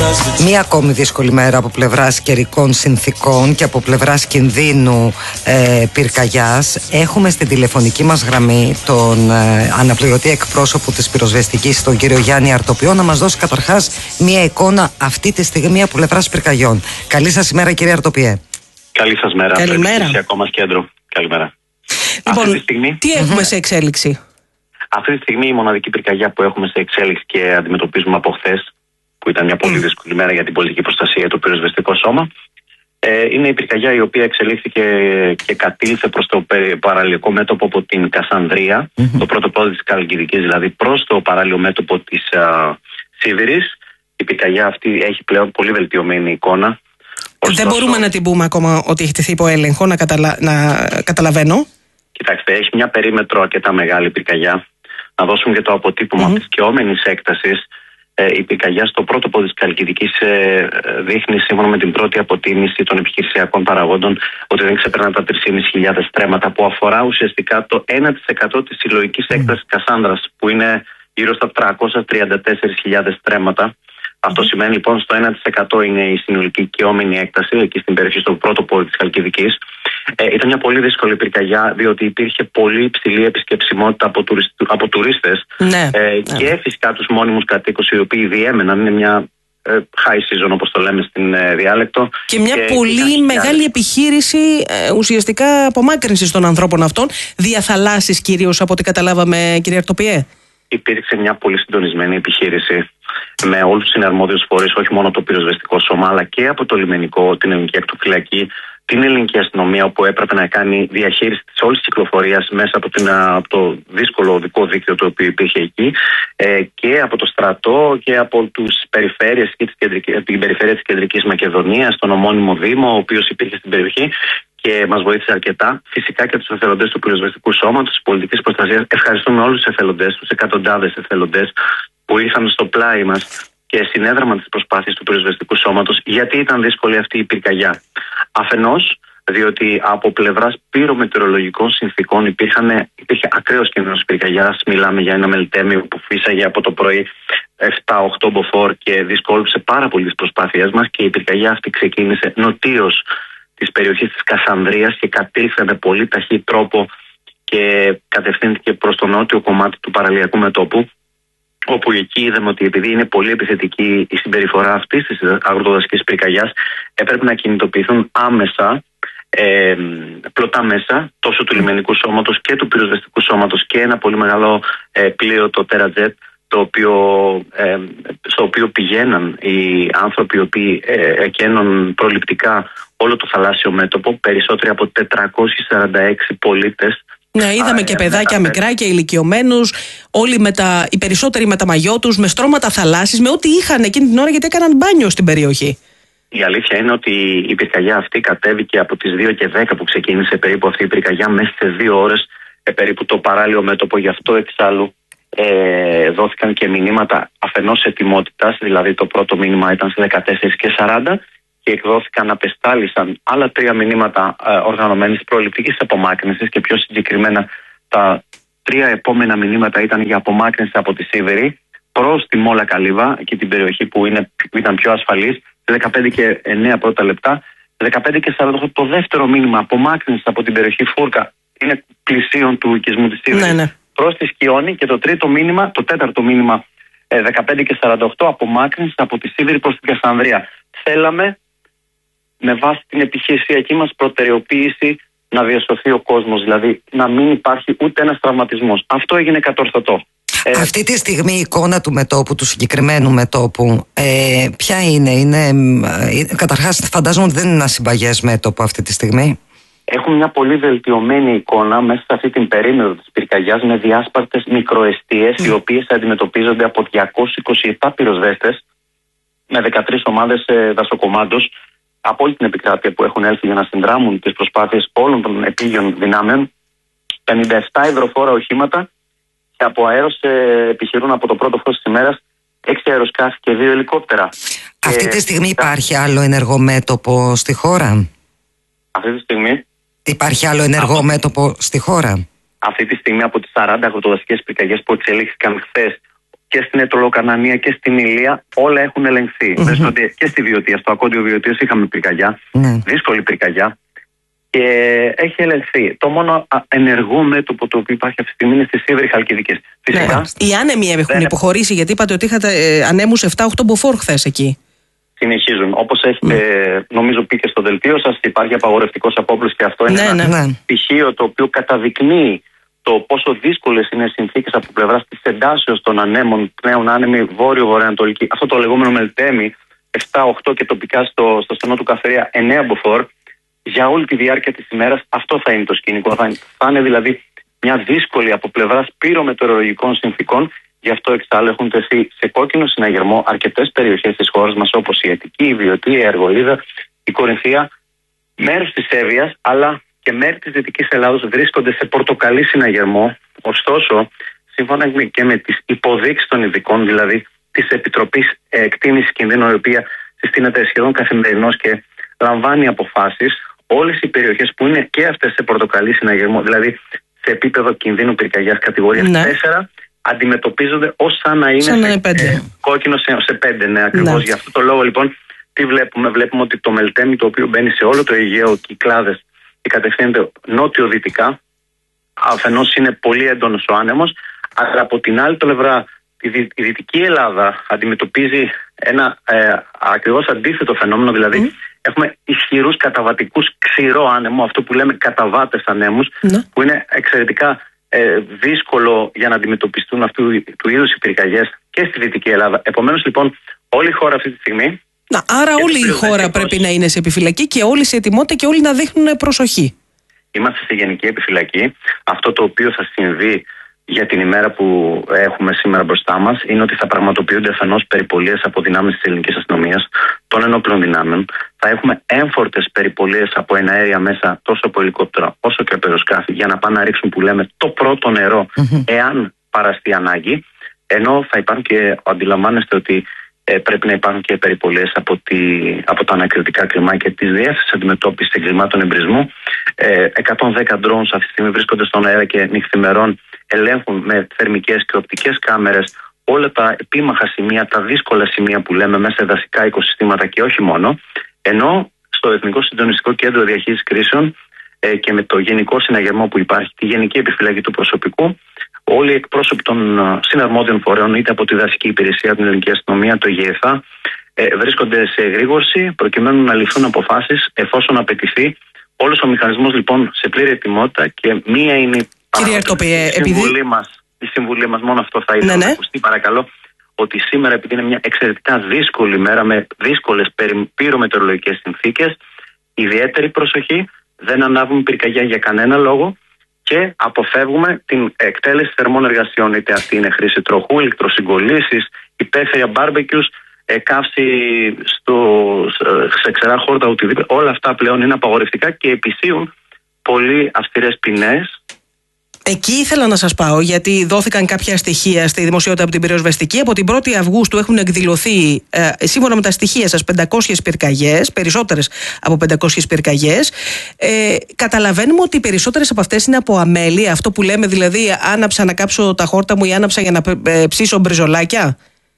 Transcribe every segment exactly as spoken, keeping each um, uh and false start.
Μία ακόμη δύσκολη μέρα από πλευράς καιρικών συνθήκων και από πλευράς κινδύνου ε, πυρκαγιάς. Έχουμε στην τηλεφωνική μας γραμμή τον ε, αναπληρωτή εκπρόσωπο της πυροσβεστικής, τον κύριο Γιάννη Αρτοπιό, να μας δώσει καταρχάς μία εικόνα αυτή τη στιγμή από πλευράς πυρκαγιών. Καλή σας ημέρα, κύριε Αρτοπιέ. Καλή σας μέρα. Καλημέρα. Ακόμα κέντρο. Καλημέρα. Λοιπόν, αυτή τη στιγμή, τι έχουμε mm-hmm. σε εξέλιξη? Αυτή τη στιγμή η μοναδική πυρκαγιά που έχουμε σε εξέλιξη και αντιμετωπίζουμε από χθες, που ήταν μια πολύ δύσκολη μέρα για την πολιτική προστασία, το πυροσβεστικό σώμα, ε, είναι η πυρκαγιά η οποία εξελίχθηκε και κατήλθε προς το παραλιακό μέτωπο από την Κασανδρία, mm-hmm. το πρώτο πόδι της Καλκιδικής, δηλαδή προς το παράλιο μέτωπο της α, Σίδηρης. Η πυρκαγιά αυτή έχει πλέον πολύ βελτιωμένη εικόνα. Δεν μπορούμε να την πούμε ακόμα ότι έχει τεθεί υπό έλεγχο, να, καταλα... να καταλαβαίνω. Κοιτάξτε, έχει μια περίμετρο αρκετά μεγάλη πυρκαγιά. Να δώσουμε και το αποτύπωμα mm-hmm. της καιόμενης έκτασης. Ε, η πυρκαγιά στο πρώτο πόδι της Καλκιδικής ε, δείχνει, σύμφωνα με την πρώτη αποτίμηση των επιχειρησιακών παραγόντων, ότι δεν ξεπερνά τα τρεις χιλιάδες πεντακόσια στρέμματα, που αφορά ουσιαστικά το ένα τοις εκατό της συλλογικής mm-hmm. έκτασης Κασάνδρας, που είναι γύρω στα τριακόσιες τριάντα τέσσερις χιλιάδες στρέμματα. Αυτό σημαίνει λοιπόν στο ένα τοις εκατό είναι η συνολική καιόμενη έκταση εκεί στην περιοχή, στο πρώτο πόδι της Χαλκιδικής. Ε, ήταν μια πολύ δύσκολη πυρκαγιά, διότι υπήρχε πολύ υψηλή επισκεψιμότητα από, τουρισ... από τουρίστες ναι, ε, ναι. και φυσικά τους μόνιμους κατοίκους, οι οποίοι διέμεναν. Είναι μια ε, high season, όπως το λέμε στην ε, διάλεκτο. Και μια και πολύ μεγάλη επιχείρηση ε, ουσιαστικά απομάκρυνσης των ανθρώπων αυτών, διαθαλάσσης κυρίως, από ό,τι καταλάβαμε, κύριε Αρτοπιέ. Υπήρξε μια πολύ συντονισμένη επιχείρηση με όλους τους συναρμόδιους φορείς, όχι μόνο το πυροσβεστικό σώμα, αλλά και από το λιμενικό, την ελληνική ακτοφυλακή, την ελληνική αστυνομία, όπου έπρεπε να κάνει διαχείριση της όλης της κυκλοφορίας μέσα από, την, από το δύσκολο οδικό δίκτυο το οποίο υπήρχε εκεί, ε, και από το στρατό και από τους περιφέρειες και την περιφέρεια της Κεντρικής Μακεδονίας, τον ομώνυμο Δήμο, ο οποίος υπήρχε στην περιοχή και μας βοήθησε αρκετά. Φυσικά και τους εθελοντές του πυροσβεστικού σώματος, της πολιτικής προστασίας. Ευχαριστούμε όλους τους εθελοντές, τους εκατοντάδες εθελοντές που ήρθαν στο πλάι μας και συνέδραμαν τις προσπάθειες του πυροσβεστικού σώματος. Γιατί ήταν δύσκολη αυτή η πυρκαγιά? Αφενός, διότι από πλευράς πυρομετεωρολογικών συνθήκων υπήρχαν, υπήρχε ακραίος κίνδυνος πυρκαγιάς. Μιλάμε για ένα μελτέμιο που φύσαγε από το πρωί επτά οχτώ μποφόρ και δυσκόλυψε πάρα πολύ τις προσπάθειές μας, και η πυρκαγιά αυτή ξεκίνησε νοτίως της περιοχής της Κασανδρίας και κατήλθε με πολύ ταχύ τρόπο και κατευθύνθηκε προς το νότιο κομμάτι του παραλιακού μετώπου, όπου εκεί είδαμε ότι επειδή είναι πολύ επιθετική η συμπεριφορά αυτής της αγροτοδασικής πυρκαγιάς, έπρεπε να κινητοποιηθούν άμεσα ε, πλωτά μέσα, τόσο του λιμενικού σώματος και του πυροσβεστικού σώματος, και ένα πολύ μεγάλο ε, πλοίο, το TerraJet, το οποίο, ε, στο οποίο πηγαίναν οι άνθρωποι οι οποίοι ε, εκένουν προληπτικά όλο το θαλάσσιο μέτωπο, περισσότεροι από τετρακόσιοι σαράντα έξι πολίτες. Ναι, είδαμε Α, και ε, παιδάκια ε, μικρά και ηλικιωμένους, όλοι με τα, οι περισσότεροι με τα μαγιό τους, με στρώματα θαλάσσης, με ό,τι είχαν εκείνη την ώρα, γιατί έκαναν μπάνιο στην περιοχή. Η αλήθεια είναι ότι η πυρκαγιά αυτή κατέβηκε από τις δύο και δέκα που ξεκίνησε περίπου αυτή η πυρκαγιά, μέσα σε δύο ώρες ε, περίπου το παράλιο μέτωπο. Γι' αυτό εξάλλου ε, δόθηκαν και μηνύματα αφενός ετοιμότητας, δηλαδή το πρώτο μήνυμα ήταν σε δεκατέσσερις και σαράντα, και εκδόθηκαν, απεστάλησαν άλλα τρία μηνύματα ε, οργανωμένης προληπτικής απομάκρυνσης, και πιο συγκεκριμένα τα τρία επόμενα μηνύματα ήταν για απομάκρυνση από τη Σίδηρη προς τη Μόλα Καλύβα, εκεί την περιοχή που, είναι, που ήταν πιο ασφαλής, δεκαπέντε και εννέα πρώτα λεπτά. δεκαπέντε και σαράντα οκτώ το δεύτερο μήνυμα, απομάκρυνση από την περιοχή Φούρκα, είναι πλησίον του οικισμού της Σίδηρης, ναι, ναι. προς τη Σκιώνη, και το τρίτο μήνυμα, το τέταρτο μήνυμα, ε, δεκαπέντε και σαράντα οκτώ, απομάκρυνση από τη Σίδηρη προς την Κασανδρία. Θέλαμε, με βάση την επιχειρησιακή μας προτεραιοποίηση, να διασωθεί ο κόσμος, δηλαδή να μην υπάρχει ούτε ένας τραυματισμός. Αυτό έγινε κατορθωτό. Αυτή τη στιγμή η εικόνα του μετώπου, του συγκεκριμένου μετώπου, ε, ποια είναι? είναι ε, καταρχάς φαντάζομαι ότι δεν είναι ένα συμπαγές μέτωπο αυτή τη στιγμή. Έχουμε μια πολύ βελτιωμένη εικόνα μέσα σε αυτή την περίμετρο της πυρκαγιάς, με διάσπαρτες μικροεστίες, mm. οι οποίες αντιμετωπίζονται από διακόσιους είκοσι επτά πυροσβέστες με δεκατρείς ομάδες ε, δασοκομάντος από όλη την επικράτεια, που έχουν έλθει για να συνδράμουν τις προσπάθειες όλων των επίγειων δυνάμεων. πενήντα επτά υδροφόρα οχήματα, και από αέρος ε, επιχειρούν από το πρώτο φως της ημέρας έξι αεροσκάφη και δύο ελικόπτερα. Αυτή τη στιγμή υπάρχει άλλο ενεργό μέτωπο στη χώρα? Αυτή τη στιγμή Υπάρχει άλλο ενεργό από... μέτωπο στη χώρα? Αυτή τη στιγμή, από τις σαράντα αγροτοδασικές πυρκαγιές που εξελίχθηκαν χθες, και στην Αιτωλοκανανία και στην Ηλία, όλα έχουν ελεγχθεί. Mm-hmm. Βρίσκονται και στη Βιωτία, στο Ακόντιο Βιωτίας είχαμε πυρκαγιά, mm. δύσκολη πυρκαγιά, και έχει ελεγχθεί. Το μόνο ενεργό μέτωπο το οποίο υπάρχει αυτή τη στιγμή είναι στη Σίβρη Χαλκιδικής. Φυσικά. Ναι. Οι άνεμοι έχουν δεν... υποχωρήσει, γιατί είπατε ότι είχατε ε, ανέμους επτά οχτώ μποφόρ χθες εκεί. Συνεχίζουν. Όπως έχετε, mm. νομίζω, πει και στο δελτίο σας, υπάρχει απαγορευτικός απόπλος, και αυτό είναι ναι, ένα ναι. στοιχείο το οποίο καταδεικνύει το πόσο δύσκολες είναι οι συνθήκες από πλευράς της εντάσεως των ανέμων, πλέον άνεμοι βόρειο-βορειοανατολική. Αυτό το λεγόμενο μελτέμι, επτά οχτώ και τοπικά στο, στο στενό του Καφερία εννέα μποφόρ, για όλη τη διάρκεια της ημέρας αυτό θα είναι το σκηνικό. Θα, θα είναι δηλαδή μια δύσκολη από πλευράς πυρομετεωρολογικών συνθήκων. Γι' αυτό εξάλλου έχουν τεθεί σε κόκκινο συναγερμό αρκετές περιοχές της χώρας μας, όπως η Αττική, η Βιωτία, η Αργολίδα, η Κορινθία, μέρος της Εύβοιας, αλλά και μέρη της Δυτικής Ελλάδος βρίσκονται σε πορτοκαλί συναγερμό. Ωστόσο, σύμφωνα και με τις υποδείξεις των ειδικών, δηλαδή της Επιτροπής Εκτίμησης Κινδύνων, η οποία συστήνεται σχεδόν καθημερινώς και λαμβάνει αποφάσεις, όλες οι περιοχές που είναι και αυτές σε πορτοκαλί συναγερμό, δηλαδή σε επίπεδο κινδύνου πυρκαγιάς κατηγορίας ναι. τέσσερα, αντιμετωπίζονται ως σαν να είναι σαν σε, ε, κόκκινο σε, σε πέντε. Ναι, ακριβώς. Ναι. Γι' αυτό το λόγο λοιπόν τι βλέπουμε. Βλέπουμε ότι το μελτέμι, το οποίο μπαίνει σε όλο το Αιγαίο Κυκλάδες και κατευθύνεται νότιο-δυτικά, αφενός είναι πολύ έντονος ο άνεμος, αλλά από την άλλη πλευρά η, δι, η Δυτική Ελλάδα αντιμετωπίζει ένα ε, ακριβώς αντίθετο φαινόμενο, δηλαδή mm. έχουμε ισχυρούς καταβατικούς ξηρό άνεμο, αυτό που λέμε καταβάτες ανέμους, mm. που είναι εξαιρετικά ε, δύσκολο για να αντιμετωπιστούν αυτού του είδους οι πυρκαγιές και στη Δυτική Ελλάδα. Επομένως λοιπόν όλη η χώρα αυτή τη στιγμή... Να, άρα όλη η χώρα πρέπει να είναι σε επιφυλακή και όλοι σε ετοιμότητα και όλοι να δείχνουν προσοχή. Είμαστε σε γενική επιφυλακή. Αυτό το οποίο θα συμβεί για την ημέρα που έχουμε σήμερα μπροστά μας είναι ότι θα πραγματοποιούνται αφενός περιπολίες από δυνάμεις της ελληνικής αστυνομίας, των ενόπλων δυνάμεων. Θα έχουμε έμφορτες περιπολίες από εναέρια μέσα, τόσο από ελικόπτερα όσο και από αεροσκάφη, για να πάνε να ρίξουν, που λέμε, το πρώτο νερό, mm-hmm. εάν παραστεί ανάγκη. Ενώ θα υπάρχουν και, αντιλαμβάνεστε ότι ε, πρέπει να υπάρχουν και περιπολίες από, τη, από τα ανακριτικά κλιμάκια της Διεύθυνσης Αντιμετώπισης Εγκλημάτων Εμπρισμού. Ε, εκατόν δέκα drones αυτή τη στιγμή βρίσκονται στον αέρα και νυχθημερών ελέγχουν με θερμικές και οπτικές κάμερες όλα τα επίμαχα σημεία, τα δύσκολα σημεία που λέμε μέσα σε δασικά οικοσυστήματα και όχι μόνο. Ενώ στο Εθνικό Συντονιστικό Κέντρο Διαχείρισης Κρίσεων ε, και με το γενικό συναγερμό που υπάρχει, τη γενική επιφυλακή του προσωπικού, όλοι οι εκπρόσωποι των uh, συναρμόδιων φορέων, είτε από τη Δασική Υπηρεσία, την Ελληνική Αστυνομία, το ΓΕΘΑ, ε, βρίσκονται σε εγρήγορση προκειμένου να ληφθούν αποφάσεις εφόσον απαιτηθεί. Όλος ο μηχανισμός λοιπόν σε πλήρη ετοιμότητα, και μία είναι η, Αρτοπέ, η συμβουλή επειδή... μας. Η συμβουλή μας, μόνο αυτό θα ήθελα ναι, ναι. να ακουστεί, παρακαλώ, ότι σήμερα, επειδή είναι μια εξαιρετικά δύσκολη μέρα με δύσκολες πυρομετεωρολογικές συνθήκες, ιδιαίτερη προσοχή, δεν ανάβουμε πυρκαγιά για κανένα λόγο και αποφεύγουμε την εκτέλεση θερμών εργασιών, είτε αυτή είναι χρήση τροχού, ηλεκτροσυγκολήσεις, υπαίθρια μπάρμπεκιους, καύση στο, σε ξερά χόρτα, οτιδήποτε. Όλα αυτά πλέον είναι απαγορευτικά και επισύουν πολύ αυστηρές ποινές. Εκεί ήθελα να σας πάω, γιατί δόθηκαν κάποια στοιχεία στη δημοσιότητα από την πυροσβεστική. Από την πρώτη Αυγούστου έχουν εκδηλωθεί, ε, σύμφωνα με τα στοιχεία σας, πεντακόσιες πυρκαγιές, περισσότερες από πεντακόσιες πυρκαγιές. Ε, καταλαβαίνουμε ότι οι περισσότερες από αυτές είναι από αμέλεια, αυτό που λέμε δηλαδή άναψα να κάψω τα χόρτα μου ή άναψα για να ε, ψήσω μπριζολάκια.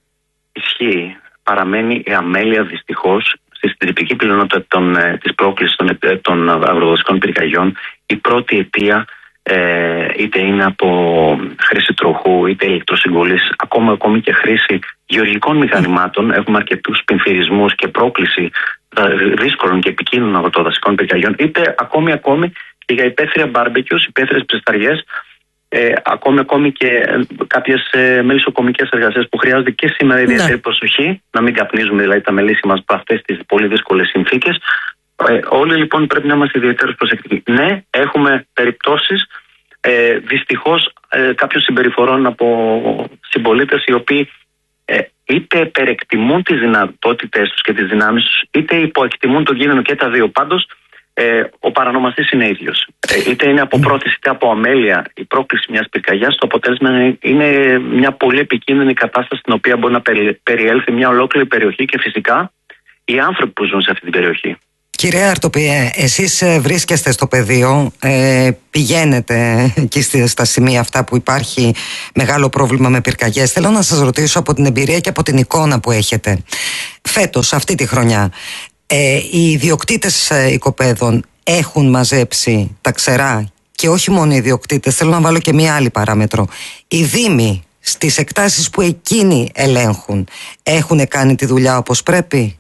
Ισχύει. Παραμένει η αμέλεια δυστυχώς στη συντριπτική πλειονότητα της πρόκλησης των, των αγροδοτικών πυρκαγιών. Η πρώτη αιτία Ε, είτε είναι από χρήση τροχού, είτε ηλεκτροσυγκολήσεις, ακόμα ακόμη και χρήση γεωργικών μηχανημάτων. Έχουμε αρκετούς πυνθυρισμούς και πρόκληση δύσκολων και επικίνδυνων αγροτοδασικών πυρκαγιών, είτε ακόμη ακόμη και για υπαίθρια μπάρμπεκιους, υπαίθριες ψεσταριές, ε, ακόμη ακόμη και κάποιες ε, μελισσοκομικές εργασίες που χρειάζονται και σήμερα ιδιαίτερη προσοχή, να μην καπνίζουμε δηλαδή τα μελίσια μας από αυτές τις πολύ δύσκολες συνθήκες. Ε, όλοι λοιπόν πρέπει να είμαστε ιδιαίτερως προσεκτικοί. Ναι, έχουμε περιπτώσεις ε, δυστυχώς ε, κάποιων συμπεριφορών από συμπολίτες οι οποίοι ε, είτε υπερεκτιμούν τις δυνατότητες τους και τις δυνάμεις τους, είτε υποεκτιμούν τον κίνδυνο, και τα δύο. Πάντως ε, ο παρανομαστής είναι ίδιος. Ε, είτε είναι από πρόθεση είτε από αμέλεια η πρόκληση μιας πυρκαγιάς, το αποτέλεσμα είναι μια πολύ επικίνδυνη κατάσταση στην οποία μπορεί να περι, περιέλθει μια ολόκληρη περιοχή και φυσικά οι άνθρωποι που ζουν σε αυτή την περιοχή. Κυρία Αρτοπιέ, εσείς βρίσκεστε στο πεδίο, ε, πηγαίνετε εκεί στα σημεία αυτά που υπάρχει μεγάλο πρόβλημα με πυρκαγιές. Θέλω να σας ρωτήσω από την εμπειρία και από την εικόνα που έχετε. Φέτος, αυτή τη χρονιά, ε, οι ιδιοκτήτες οικοπαίδων έχουν μαζέψει τα ξερά, και όχι μόνο οι ιδιοκτήτες, θέλω να βάλω και μία άλλη παράμετρο. Οι δήμοι στις εκτάσεις που εκείνοι ελέγχουν έχουν κάνει τη δουλειά όπως πρέπει?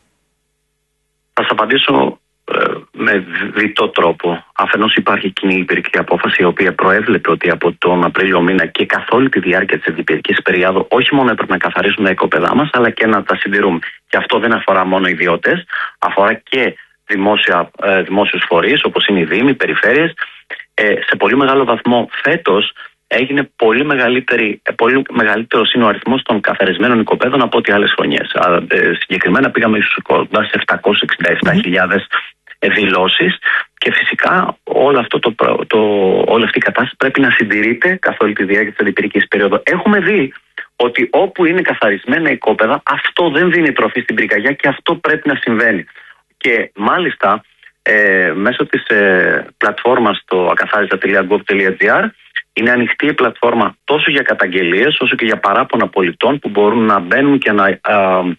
Θα σας απαντήσω ε, με διτό τρόπο. Αφενός υπάρχει κοινή υπηρετική απόφαση, η οποία προέβλεπε ότι από τον Απρίλιο μήνα και καθ' όλη τη διάρκεια της αντιπυρικής περίοδου όχι μόνο έπρεπε να καθαρίσουμε τα οικοπαίδά μας, αλλά και να τα συντηρούμε. Και αυτό δεν αφορά μόνο ιδιώτες, αφορά και δημόσια, ε, δημόσιους φορείς όπως είναι οι δήμοι, οι περιφέρειες. Ε, σε πολύ μεγάλο βαθμό φέτος έγινε πολύ, μεγαλύτερη, πολύ μεγαλύτερο είναι ο αριθμός των καθαρισμένων οικοπαίδων από ό,τι άλλες χρονιές. Ε, συγκεκριμένα πήγαμε ίσως κοντά σε επτακόσιες εξήντα επτά χιλιάδες δηλώσεις, και φυσικά όλο αυτό το, το, όλη αυτή η κατάσταση πρέπει να συντηρείται καθ' όλη τη διάρκεια της αντιπυρικής περίοδου. Έχουμε δει ότι όπου είναι καθαρισμένα οικόπεδα, αυτό δεν δίνει τροφή στην πυρκαγιά και αυτό πρέπει να συμβαίνει. Και μάλιστα ε, μέσω της ε, πλατφόρμας το ακαθάριστα τελεία γκοβ τελεία τζι άρ είναι ανοιχτή η πλατφόρμα τόσο για καταγγελίες όσο και για παράπονα πολιτών που μπορούν να μπαίνουν και να α,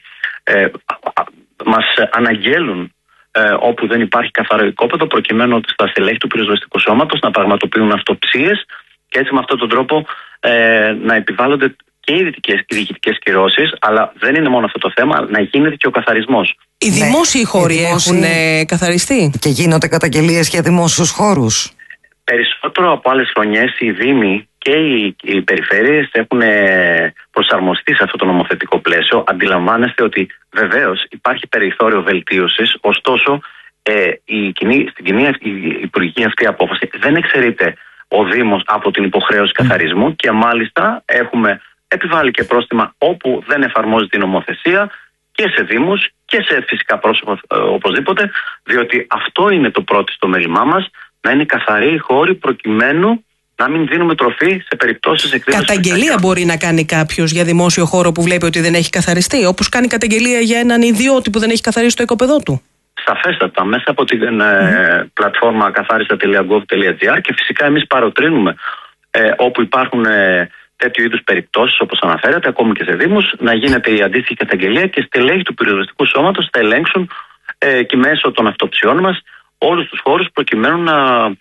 ε, α, μας αναγγέλουν ε, όπου δεν υπάρχει καθαρό οικόπεδο, προκειμένου ότι στα στελέχη του πυροσβεστικού σώματος να πραγματοποιούν αυτοψίες και έτσι με αυτόν τον τρόπο ε, να επιβάλλονται και οι διοικητικές κυρώσεις, αλλά δεν είναι μόνο αυτό το θέμα, να γίνεται και ο καθαρισμός. Οι ναι. δημόσιοι χώροι οι δημόσιοι... έχουν ε, καθαριστεί και γίνονται καταγγελίες για δημόσιους χώρους? Περισσότερο από άλλες χρονιές οι δήμοι και οι, οι περιφέρειες έχουν προσαρμοστεί σε αυτό το νομοθετικό πλαίσιο. Αντιλαμβάνεστε ότι βεβαίως υπάρχει περιθώριο βελτίωσης, ωστόσο ε, η κοινή, στην κοινή η υπουργική αυτή απόφαση δεν εξαιρείται ο Δήμος από την υποχρέωση καθαρισμού mm. και μάλιστα έχουμε επιβάλει και πρόστιμα όπου δεν εφαρμόζεται η νομοθεσία και σε Δήμους και σε φυσικά πρόσωπα ε, οπωσδήποτε, διότι αυτό είναι το πρώτο στο μέλημά μας, να είναι καθαροί οι χώροι προκειμένου να μην δίνουμε τροφή σε περιπτώσεις εκδήλωσης. Καταγγελία μπορεί να κάνει κάποιος για δημόσιο χώρο που βλέπει ότι δεν έχει καθαριστεί, όπως κάνει καταγγελία για έναν ιδιώτη που δεν έχει καθαρίσει το οικοπεδό του? Σαφέστατα, μέσα από την mm. ε, πλατφόρμα ακαθάριστα τελεία γκοβ τελεία τζι άρ, και φυσικά εμείς παροτρύνουμε ε, όπου υπάρχουν ε, τέτοιου είδους περιπτώσεις όπως αναφέρατε, ακόμη και σε Δήμους, να γίνεται η αντίστοιχη καταγγελία και στελέχη του πυροσβεστικού σώματος θα ελέγξουν ε, και μέσω των αυτοψιών μας όλους τους χώρους προκειμένου να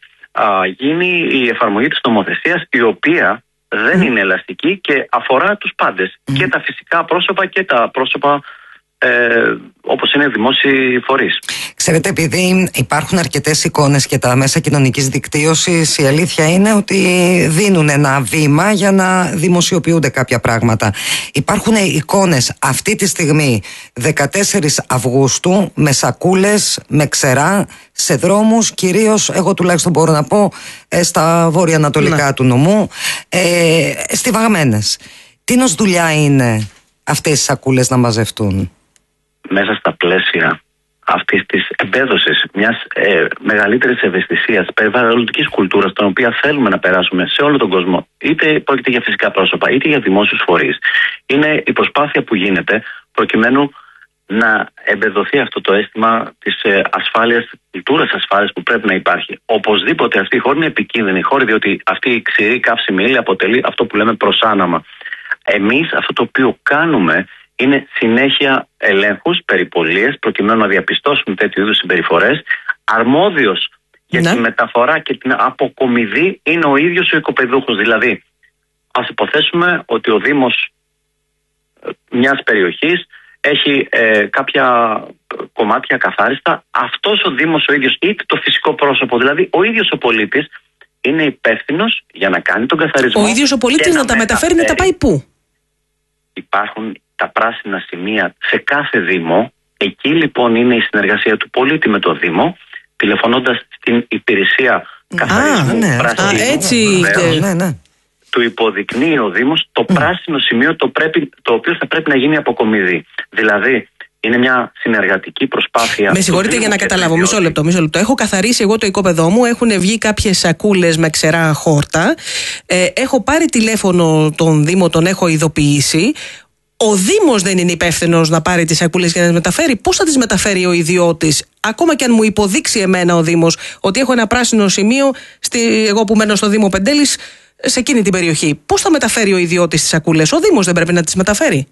α, γίνει η εφαρμογή της νομοθεσίας, η οποία δεν mm. είναι ελαστική και αφορά τους πάντες, mm. και τα φυσικά πρόσωπα και τα πρόσωπα ε, όπως είναι δημόσιοι φορείς. Ξέρετε, επειδή υπάρχουν αρκετές εικόνες και τα μέσα κοινωνικής δικτύωσης, η αλήθεια είναι ότι δίνουν ένα βήμα για να δημοσιοποιούνται κάποια πράγματα. Υπάρχουν εικόνες αυτή τη στιγμή δεκατέσσερις Αυγούστου με σακούλες, με ξερά σε δρόμους, κυρίως εγώ τουλάχιστον μπορώ να πω στα βόρεια-ανατολικά ναι. του νομού, ε, στιβαγμένες. Τι νος δουλειά είναι αυτές οι σακούλες να μαζευτούν? Μέσα στα πλαίσια αυτής της εμπέδωσης μιας ε, μεγαλύτερης ευαισθησίας περιβαλλοντικής κουλτούρας, την οποία θέλουμε να περάσουμε σε όλο τον κόσμο, είτε πρόκειται για φυσικά πρόσωπα είτε για δημόσιους φορείς, είναι η προσπάθεια που γίνεται προκειμένου να εμπεδοθεί αυτό το αίσθημα της ε, ασφάλειας, της κουλτούρας ασφάλειας που πρέπει να υπάρχει. Οπωσδήποτε αυτή η χώρη είναι επικίνδυνη χώρη, διότι αυτή η ξηρή καύσιμη ύλη αποτελεί αυτό που λέμε προσάναμα. Εμείς αυτό το οποίο κάνουμε είναι συνέχεια ελέγχους, περιπολίες, προκειμένου να διαπιστώσουμε τέτοιου είδους συμπεριφορές. Αρμόδιος για ναι. τη μεταφορά και την αποκομιδή είναι ο ίδιος ο οικοπεδούχος. Δηλαδή, ας υποθέσουμε ότι ο Δήμος μιας περιοχής έχει ε, κάποια κομμάτια καθάριστα. Αυτός ο Δήμος ο ίδιος, είτε το φυσικό πρόσωπο, δηλαδή ο ίδιος ο πολίτης, είναι υπεύθυνος για να κάνει τον καθαρισμό. Ο ίδιος ο πολίτης να, να τα μεταφέρει, να τα πάει πού? Υπάρχουν τα πράσινα σημεία σε κάθε Δήμο. Εκεί λοιπόν είναι η συνεργασία του πολίτη με το Δήμο, τηλεφωνώντας στην υπηρεσία καθαρισμού ναι, πράσινου. Α, έτσι, βεβαίως, ναι, ναι. Του υποδεικνύει ο Δήμος το mm. πράσινο σημείο το, πρέπει, το οποίο θα πρέπει να γίνει αποκομιδή. Δηλαδή είναι μια συνεργατική προσπάθεια. Με συγχωρείτε για να καταλάβω, μισό λεπτό, μισό λεπτό. Έχω καθαρίσει εγώ το οικόπεδό μου, έχουν βγει κάποιες σακούλες με ξερά χόρτα. Ε, έχω πάρει τηλέφωνο τον Δήμο, τον έχω ειδοποιήσει. ο Δήμος δεν είναι υπεύθυνος να πάρει τις σακούλες και να τις μεταφέρει. Πώς θα τις μεταφέρει ο ιδιώτης, ακόμα και αν μου υποδείξει εμένα ο Δήμος ότι έχω ένα πράσινο σημείο, στη, εγώ που μένω στο Δήμο Πεντέλης, σε εκείνη την περιοχή? Πώς θα μεταφέρει ο ιδιώτης τις σακούλες? Ο Δήμος δεν πρέπει να τις μεταφέρει?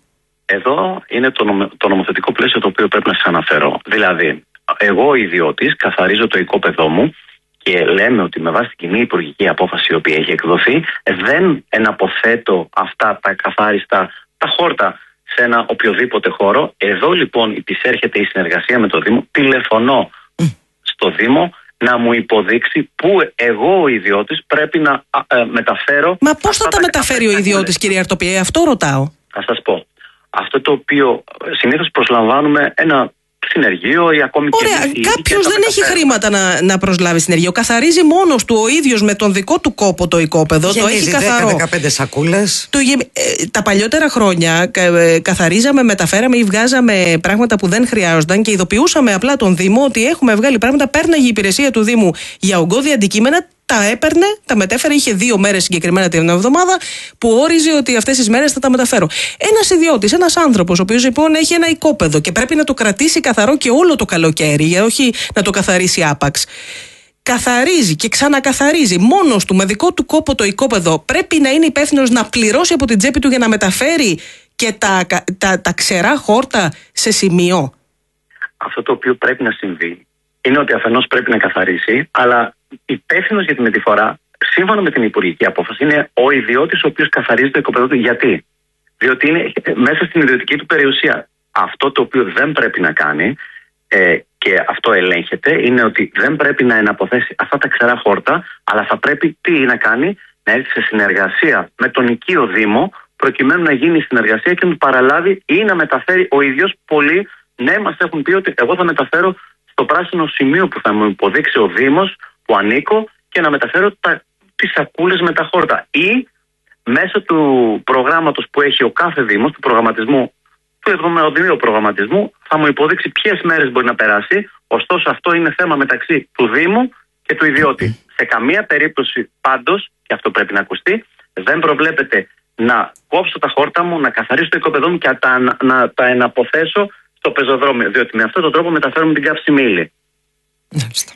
Εδώ είναι το, νομο, το νομοθετικό πλαίσιο το οποίο πρέπει να σας αναφέρω. Δηλαδή, εγώ ο ιδιώτης καθαρίζω το οικόπεδό μου και λέμε ότι με βάση την κοινή υπουργική απόφαση η οποία έχει εκδοθεί, δεν εναποθέτω αυτά τα καθάριστα, τα χόρτα σε ένα οποιοδήποτε χώρο. Εδώ λοιπόν υπησέρχεται η συνεργασία με το Δήμο. Τηλεφωνώ στο Δήμο να μου υποδείξει πού εγώ ο ιδιώτης πρέπει να ε, μεταφέρω. Μα πώς θα τα μεταφέρει ο ιδιώτης, κύριε Αρτοπιέ, αυτό ρωτάω. Θα σας πω. Αυτό το οποίο συνήθως προσλαμβάνουμε ένα συνεργείο ή ακόμη και. Ωραία, κάποιος δεν έχει χρήματα να, να προσλάβει συνεργείο. Καθαρίζει μόνος του ο ίδιος με τον δικό του κόπο το οικόπεδο. Το έχει καθαρό. δέκα με δεκαπέντε σακούλες. Το, ε, τα παλιότερα χρόνια ε, καθαρίζαμε, μεταφέραμε ή βγάζαμε πράγματα που δεν χρειάζονταν και ειδοποιούσαμε απλά τον Δήμο ότι έχουμε βγάλει πράγματα. Πέρναγε η υπηρεσία του Δήμου για ογκώδη αντικείμενα. Τα έπαιρνε, τα μετέφερε, είχε δύο μέρες συγκεκριμένα την εβδομάδα που όριζε ότι αυτές τις μέρες θα τα μεταφέρω. Ένας ιδιώτης, ένας άνθρωπος, ο οποίος λοιπόν έχει ένα οικόπεδο και πρέπει να το κρατήσει καθαρό και όλο το καλοκαίρι, για όχι να το καθαρίσει άπαξ. Καθαρίζει και ξανακαθαρίζει μόνος του με δικό του κόπο το οικόπεδο. Πρέπει να είναι υπεύθυνος να πληρώσει από την τσέπη του για να μεταφέρει και τα, τα, τα ξερά χόρτα σε σημείο. Αυτό το οποίο πρέπει να συμβεί είναι ότι αφενός πρέπει να καθαρίσει, αλλά υπεύθυνος για τη μεταφορά, σύμφωνα με την υπουργική απόφαση, είναι ο ιδιώτης ο οποίος καθαρίζει το οικόπεδο του. Γιατί? Διότι είναι μέσα στην ιδιωτική του περιουσία. Αυτό το οποίο δεν πρέπει να κάνει, ε, και αυτό ελέγχεται, είναι ότι δεν πρέπει να εναποθέσει αυτά τα ξερά χόρτα, αλλά θα πρέπει τι να κάνει? Να έρθει σε συνεργασία με τον οικείο Δήμο, προκειμένου να γίνει η συνεργασία και να του παραλάβει ή να μεταφέρει ο ίδιος. Πολλοί, ναι, μας έχουν πει ότι εγώ θα μεταφέρω στο πράσινο σημείο που θα μου υποδείξει ο Δήμος που ανήκω και να μεταφέρω τα, τις σακούλες με τα χόρτα. Ή μέσω του προγράμματος που έχει ο κάθε Δήμος, του προγραμματισμού, του εβδομαδιαίου προγραμματισμού, θα μου υποδείξει ποιες μέρες μπορεί να περάσει. Ωστόσο, αυτό είναι θέμα μεταξύ του Δήμου και του ιδιώτη. Σε καμία περίπτωση πάντως, και αυτό πρέπει να ακουστεί, δεν προβλέπεται να κόψω τα χόρτα μου, να καθαρίσω το οικόπεδό μου και να τα, να τα εναποθέσω στο πεζοδρόμιο. Διότι με αυτόν τον τρόπο μεταφέρουμε την καύσιμη ύλη. Μάλιστα.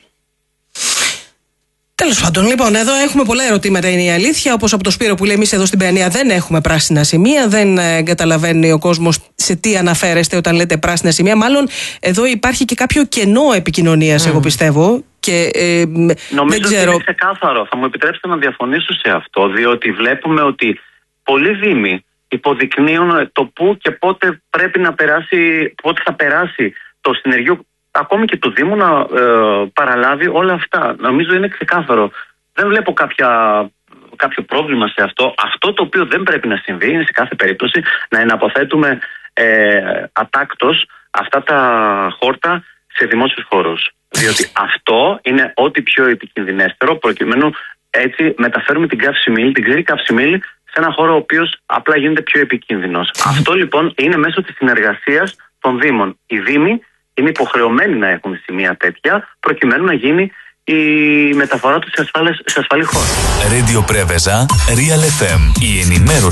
Τέλος πάντων, λοιπόν, εδώ έχουμε πολλά ερωτήματα, είναι η αλήθεια. Όπως από το Σπύρο που λέει: εμείς εδώ στην Παιανία δεν έχουμε πράσινα σημεία. Δεν ε, καταλαβαίνει ο κόσμος σε τι αναφέρεστε όταν λέτε πράσινα σημεία. Μάλλον εδώ υπάρχει και κάποιο κενό επικοινωνίας, mm. εγώ πιστεύω. Και, ε, Νομίζω δεν ξέρω... ότι είναι ξεκάθαρο. Θα μου επιτρέψετε να διαφωνήσω σε αυτό, διότι βλέπουμε ότι πολλοί δήμοι υποδεικνύουν το πού και πότε πρέπει να περάσει, πότε θα περάσει το συνεργείο, ακόμη και του Δήμου, να ε, παραλάβει όλα αυτά. Νομίζω είναι ξεκάθαρο. Δεν βλέπω κάποια, κάποιο πρόβλημα σε αυτό. Αυτό το οποίο δεν πρέπει να συμβεί είναι σε κάθε περίπτωση να εναποθέτουμε ε, ατάκτως αυτά τα χόρτα σε δημόσιους χώρους. Διότι αυτό είναι ό,τι πιο επικινδυνέστερο, προκειμένου έτσι μεταφέρουμε την καύσιμη ύλη, την ξηρή καύσιμη ύλη, σε ένα χώρο ο οποίος απλά γίνεται πιο επικίνδυνος. Αυτό λοιπόν είναι μέσω της συνεργασίας των Δήμων. Οι Δήμοι είναι υποχρεωμένοι να έχουν σημεία τέτοια, προκειμένου να γίνει η μεταφορά τους σε, ασφάλες, σε ασφαλή χώρα. Radio Preveza, Real εφ εμ, η ενημέρωση